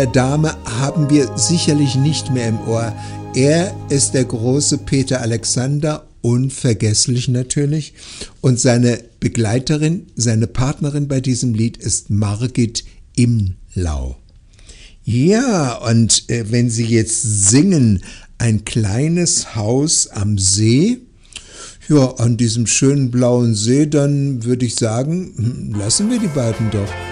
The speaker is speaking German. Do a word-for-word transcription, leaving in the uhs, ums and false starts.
Dame haben wir sicherlich nicht mehr im Ohr. Er ist der große Peter Alexander, unvergesslich natürlich. Und seine Begleiterin, seine Partnerin bei diesem Lied ist Margit Imlau. Ja, und äh, wenn Sie jetzt singen, ein kleines Haus am See, ja, an diesem schönen blauen See, dann würde ich sagen, lassen wir die beiden doch.